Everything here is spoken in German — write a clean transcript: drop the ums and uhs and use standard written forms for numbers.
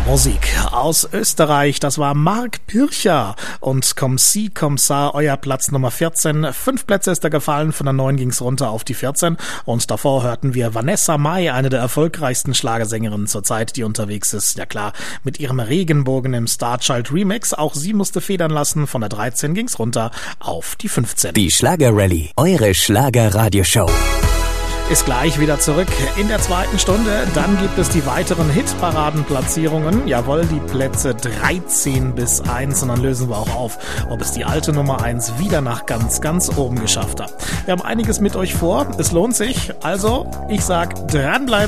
Musik aus Österreich, das war Mark Pircher und Comme si, comme ça, euer Platz Nummer 14. 5 Plätze ist er gefallen, von der 9 ging's runter auf die 14 und davor hörten wir Vanessa Mai, eine der erfolgreichsten Schlagersängerinnen zur Zeit, die unterwegs ist, ja klar, mit ihrem Regenbogen im Starchild Remix. Auch sie musste federn lassen, von der 13 ging's runter auf die 15. Die Schlager-Rallye, eure Schlager-Radioshow. Ist gleich wieder zurück in der zweiten Stunde. Dann gibt es die weiteren Hitparadenplatzierungen. Jawohl, die Plätze 13 bis 1. Und dann lösen wir auch auf, ob es die alte Nummer 1 wieder nach ganz, ganz oben geschafft hat. Wir haben einiges mit euch vor. Es lohnt sich. Also, ich sag, dranbleiben.